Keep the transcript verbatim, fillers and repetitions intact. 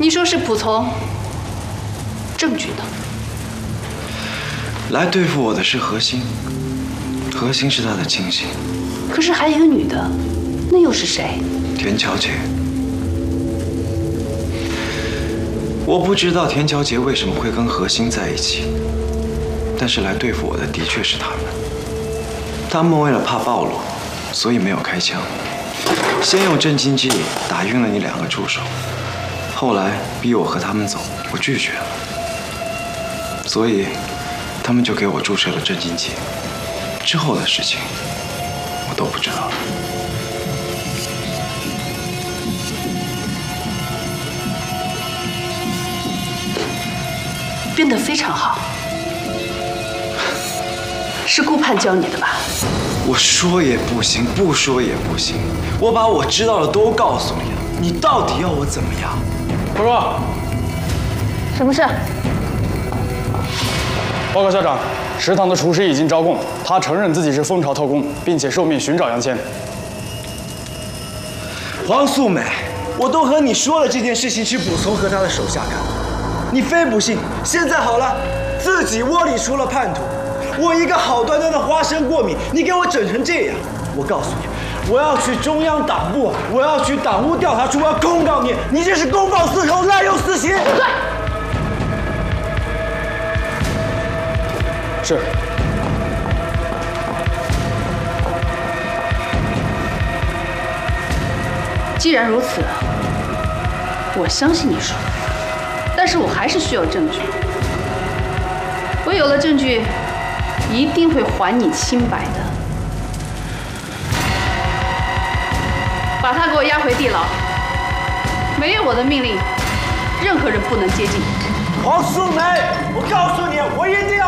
你说是仆从，证据呢？ 来对付我的是何心，何心是他的亲信。 可是还有一个女的，那又是谁？ 田乔杰。我不知道田乔杰为什么会跟何心在一起，但是来对付我的的确是他们。他们为了怕暴露，所以没有开枪，先用镇静剂打晕了你两个助手，后来逼我和他们走，我拒绝了，所以他们就给我注射了镇静剂。之后的事情我都不知道了。 编得非常好，是顾盼教你的吧？ 我说也不行，不说也不行，我把我知道的都告诉你了，你到底要我怎么样？ 不说。 什么事？ 报告校长，食堂的厨师已经招供，他承认自己是蜂巢特工，并且受命寻找杨谦。 黄素美，我都和你说了这件事情是卜从和他的手下干的，你非不信。现在好了，自己窝里出了叛徒，我一个好端端的花生过敏，你给我整成这样。我告诉你，我要去中央党部，我要去党务调查处，我要控告你，你这是公报私仇，滥用私刑。 对。 是。 既然如此，我相信你说的，但是我还是需要证据。我有了证据，一定会还你清白的。把他给我押回地牢，没有我的命令，任何人不能接近。 黄素梅，我告诉你，我一定